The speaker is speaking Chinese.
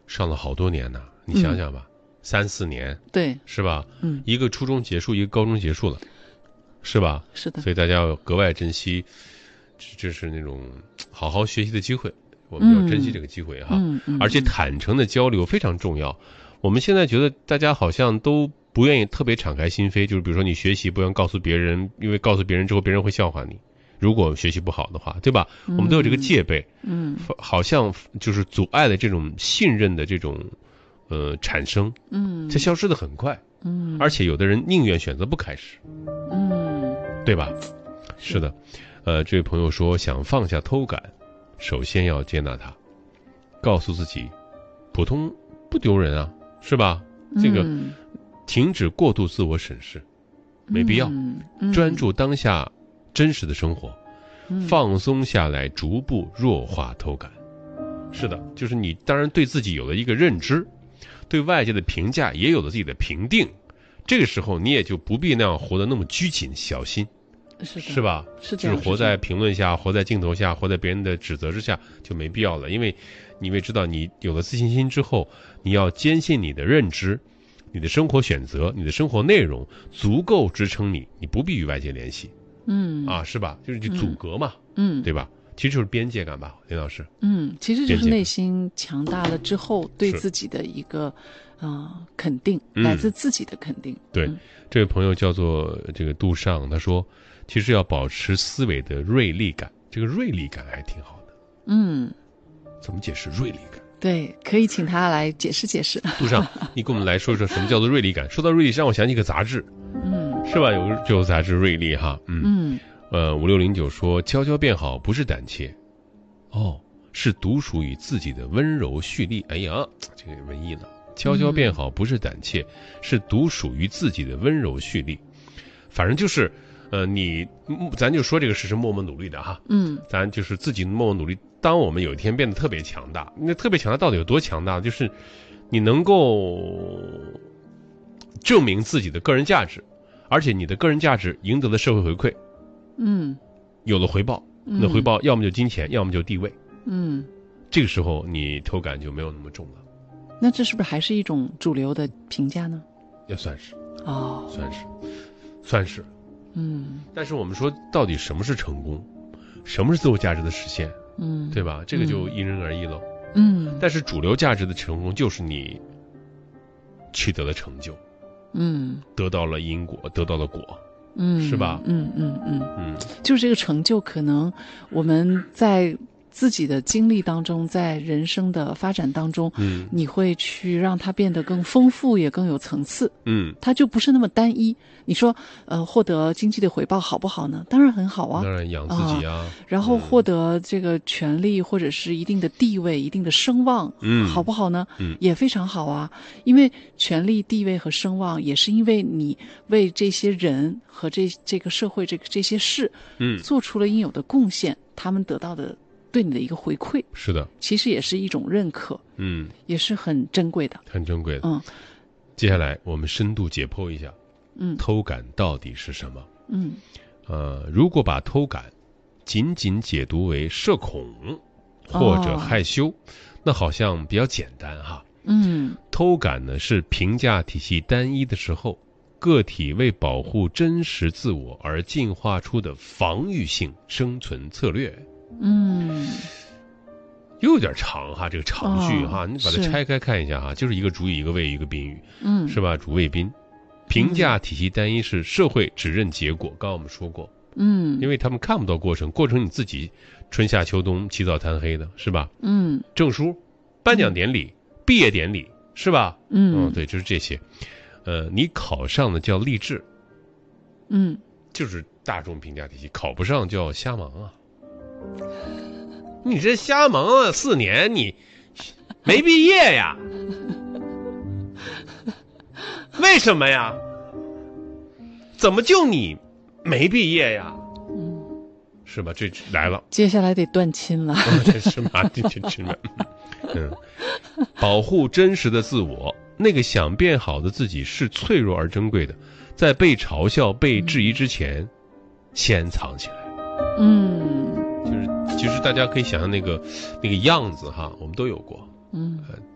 上了好多年呢，你想想吧，3、4年， 对， 是吧？一个初中结束，一个高中结束了，是吧？ 是的。 所以大家要格外珍惜，这是那种好好学习的机会，我们要珍惜这个机会哈。而且坦诚的交流非常重要。我们现在觉得大家好像都不愿意特别敞开心扉，就是比如说你学习不愿告诉别人，因为告诉别人之后别人会笑话你。如果学习不好的话，对吧？我们都有这个戒备，好像就是阻碍了这种信任的这种产生，它消失的很快，而且有的人宁愿选择不开始，对吧？是的，这位朋友说想放下偷感，首先要接纳它，告诉自己，普通不丢人啊，是吧？这个停止过度自我审视，没必要，专注当下真实的生活，放松下来，逐步弱化偷感。是的，就是你当然对自己有了一个认知，对外界的评价也有了自己的评定，这个时候你也就不必那样活得那么拘谨小心，是吧？ 是就是活在评论下，活在镜头下，活在别人的指责之下，就没必要了。因为你会知道，你有了自信心之后，你要坚信你的认知，你的生活选择，你的生活内容足够支撑你，你不必与外界联系。是吧？就是阻隔嘛，对吧？其实就是边界感吧，林老师。 其实就是内心强大了之后，对自己的一个肯定，来自自己的肯定。 对，这位朋友叫做这个杜尚，他说，其实要保持思维的锐利感，这个锐利感还挺好的。怎么解释锐利感？ 对，可以请他来解释解释。 杜尚，你给我们来说一说什么叫做锐利感？说到锐利，让我想起一个杂志。是吧？有杂志锐利哈，5609说悄悄变好不是胆怯，是独属于自己的温柔蓄力。哎呀，这个文艺了。悄悄变好不是胆怯，是独属于自己的温柔蓄力。反正就是咱就说这个事是默默努力的哈，咱就是自己默默努力。当我们有一天变得特别强大，那特别强大到底有多强大？就是你能够证明自己的个人价值，而且你的个人价值赢得了社会回馈，有了回报，那回报要么就金钱，要么就地位，这个时候你偷感就没有那么重了。 那这是不是还是一种主流的评价呢？ 也算是算是，但是我们说到底什么是成功，什么是自我价值的实现，对吧？这个就因人而异了。但是主流价值的成功就是你取得了成就。得到了因果，得到了果，是吧？ 就是这个成就，可能我们在自己的经历当中，在人生的发展当中，你会去让它变得更丰富，也更有层次。它就不是那么单一。你说，获得经济的回报好不好呢？当然很好啊， 当然养自己啊。 然后获得这个权利或者是一定的地位、一定的声望，好不好呢？也非常好啊。因为权力、地位和声望，也是因为你为这些人和这个社会这些事，做出了应有的贡献，他们得到的对你的一个回馈， 是的， 其实也是一种认可，也是很珍贵的， 很珍贵的。接下来我们深度解剖一下，偷感到底是什么？如果把偷感仅仅解读为社恐或者害羞，那好像比较简单哈。偷感呢是评价体系单一的时候，个体为保护真实自我而进化出的防御性生存策略。又有点长哈，这个长句哈，你把它拆开看一下哈，就是一个主语，一个谓语，一个宾语，是吧？主谓宾。评价体系单一是社会只认结果，刚刚我们说过，因为他们看不到过程，过程你自己春夏秋冬起早贪黑的，是吧？证书、颁奖典礼、毕业典礼，是吧？对，就是这些。你考上的叫励志，就是大众评价体系，考不上叫瞎忙啊。你这瞎忙了4年，你没毕业呀？为什么呀？怎么就你没毕业呀？是吧？这来了， 接下来得断亲了。 这是嘛？这保护真实的自我，那个想变好的自己是脆弱而珍贵的，在被嘲笑、被质疑之前，先藏起来。就是其实大家可以想象那个样子哈，我们都有过。